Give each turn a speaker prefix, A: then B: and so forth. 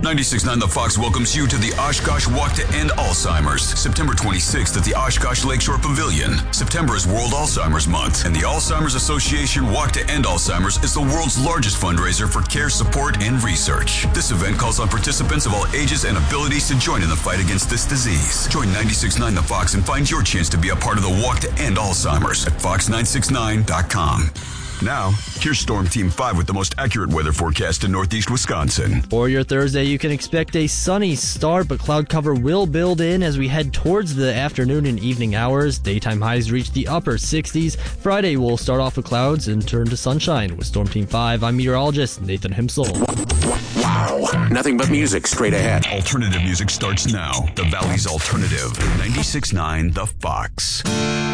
A: 96.9 The Fox welcomes you to the Oshkosh Walk to End Alzheimer's, September 26th at the Oshkosh Lakeshore Pavilion. September is World Alzheimer's Month, and the Alzheimer's Association Walk to End Alzheimer's is the world's largest fundraiser for care, support, and research. This event calls on participants of all ages and abilities to join in the fight against this disease. Join 96.9 The Fox and find your chance to be a part of the Walk to End Alzheimer's at fox969.com. Now, here's Storm Team 5 with the most accurate weather forecast in northeast Wisconsin.
B: For your Thursday, you can expect a sunny start, but cloud cover will build in as we head towards the afternoon and evening hours. Daytime highs reach the upper 60s. Friday will start off with clouds and turn to sunshine. With Storm Team 5, I'm meteorologist Nathan Himsel.
C: Wow. Nothing but music straight ahead.
A: Alternative music starts now. The Valley's Alternative. 96.9 The Fox.